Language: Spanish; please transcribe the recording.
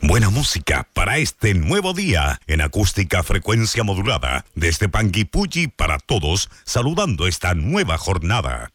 Buena música para este nuevo día en acústica frecuencia modulada desde Panguipulli para todos, saludando esta nueva jornada.